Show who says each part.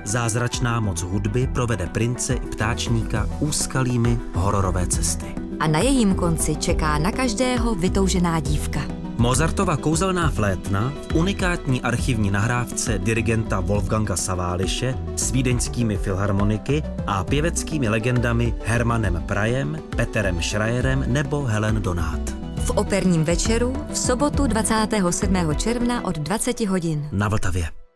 Speaker 1: zázračná moc hudby provede prince i ptáčníka úskalými hororové cesty.
Speaker 2: A na jejím konci čeká na každého vytoužená dívka.
Speaker 1: Mozartova kouzelná flétna v unikátní archivní nahrávce dirigenta Wolfganga Saváliše s vídeňskými filharmoniky a pěveckými legendami Hermannem Prajem, Peterem Schreierem nebo Helen Donát.
Speaker 2: V operním večeru v sobotu 27. června od 20 hodin.
Speaker 1: Na Vltavě.